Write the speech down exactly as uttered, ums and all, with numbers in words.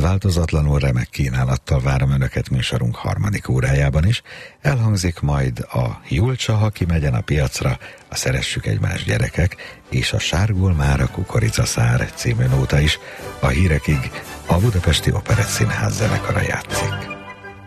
Változatlanul remek kínálattal várom Önöket műsorunk harmadik órájában is. Elhangzik majd a Julcsa, ha kimegyen a piacra, a Szeressük egymást gyerekek, és a Sárgul már a kukoricaszár című nóta is. A hírekig a Budapesti Operettszínház zenekara játszik.